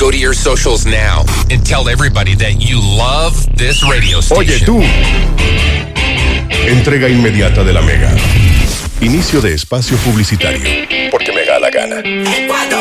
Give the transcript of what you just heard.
Go to your socials now and tell everybody that you love this radio station. Oye, tú. Entrega inmediata de la Mega. Inicio de espacio publicitario. Porque me da la gana. Cuando